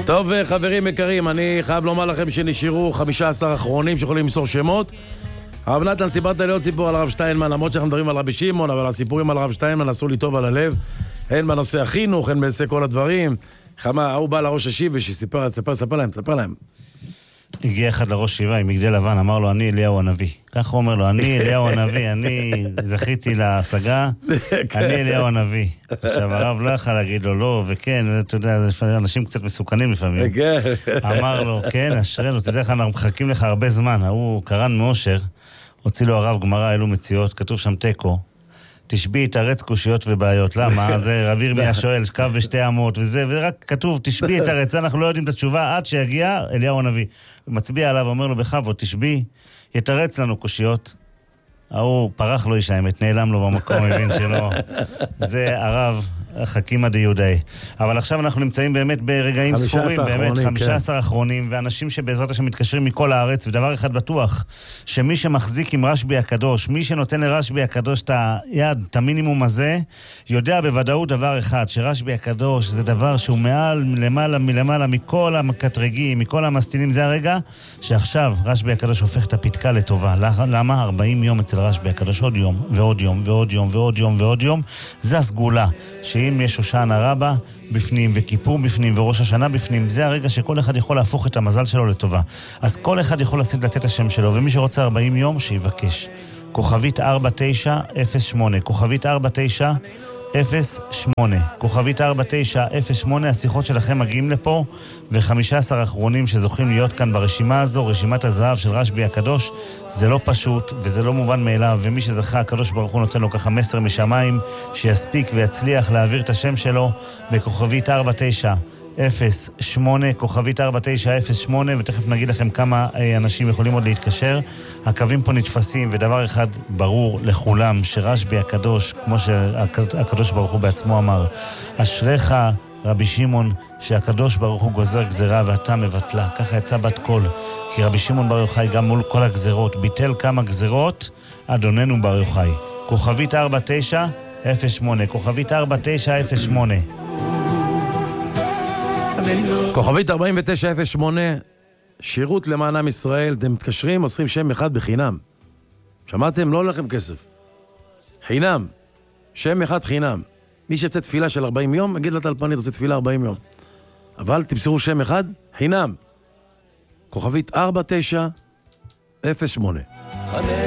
טוב, חברים יקרים, אני חייב לומר לכם שנשארו 15 אחרונים שיכולים למסור שמות. הרב נתן, סיפרת לי עוד סיפור על הרב שטיינמן, למרות שאנחנו מדברים על רבי שמעון, אבל הסיפורים על הרב שטיינמן עשו לי טוב על הלב. הן בנושא החינוך, הן בנושא כל הדברים. חמה, הוא בא לראש השיבה ספר להם. הגיע אחד לראש שיבה עם מגדל לבן, אמר לו, אני אליהו הנביא. כך הוא אומר לו, אני אליהו הנביא, אני זכיתי להשגה, אני אליהו הנביא. עכשיו הרב לא יכל להגיד לו לא, וכן, ואתה יודע, אנשים קצת מסוכנים לפעמים. אמר לו, כן, אשרנו, אתה יודע איך אנחנו מחכים לך הרבה זמן. הוא קרן מאושר, הוציא לו הרב גמרא, אלו מציאות, כתוב שם תיקו. תשבי, תרץ קושיות ובעיות. למה? זה רב ירמיה שואל, קו ושתי אמות, ורק כתוב, תשבי, תרץ, אנחנו לא יודעים את התשובה, עד שיגיע אליהו הנביא. הוא מצביע עליו, אומר לו, בכבוד, תשבי, יתרץ לנו קושיות. הוא פרח לו איש האמת, נעלם לו במקום, מבין שלא. זה הרב חכימא דיודאי. אבל עכשיו אנחנו נמצאים באמת ברגעים ספורים, באמת 15 אחרונים, ואנשים שבעזרת השם מתקשרים מכל הארץ, ודבר אחד בטוח, שמי שמחזיק עם רשב"י הקדוש, מי שנותן לרשב"י הקדוש את היד, את המינימום הזה, יודע בוודאות דבר אחד, שרשב"י הקדוש זה דבר שהוא מלמעלה מכל המקטרגים, מכל המסטינים, זה הרגע שעכשיו רשב"י הקדוש הופך את הפתקה לטובה. למה? 40 יום אצל רשב"י הקדוש, עוד יום ועוד יום ועוד יום ועוד יום ועוד יום, זה הסגולה, שאם יש הושענא רבה בפנים וכיפור בפנים וראש השנה בפנים, זה הרגע שכל אחד יכול להפוך את המזל שלו לטובה. אז כל אחד יכול לתת את השם שלו, ומי שרוצה 40 יום שיבקש. כוכבית 4908, כוכבית 4908, כוכבית 4908, השיחות שלכם מגיעים לפה, ו15 האחרונים שזוכים להיות כאן ברשימה הזו, רשימת הזהב של רשב"י הקדוש. זה לא פשוט וזה לא מובן מאליו, ומי שזכה הקדוש ברוך הוא נותן לו ככה מסר משמיים, שיספיק ויצליח להעביר את השם שלו בכוכבית 4908, כוכבית 4908, ותכף נגיד לכם כמה אנשים יכולים עוד להתקשר. הקווים פה נתפסים, ודבר אחד ברור לכולם, שרשב"י הקדוש, כמו שהקדוש ברוך הוא בעצמו אמר, אשריך רבי שמעון, שהקדוש ברוך הוא גוזר גזרה ואתה מבטלה. ככה יצא בת קול, כי רבי שמעון בר יוחאי גם מול כל הגזרות ביטל כמה גזרות, אדוננו בר יוחאי. כוכבית 4908, כוכבית 4908, כוכבית 4908, שירות למען עם ישראל. אתם מתקשרים, עושים שם אחד בחינם. שמעתם? לא לכם כסף, חינם, שם אחד חינם. מי שיצא תפילה של 40 יום, אגיד לטלפנית, עושה תפילה 40 יום. אבל תמסרו שם אחד, חינם. כוכבית 4908.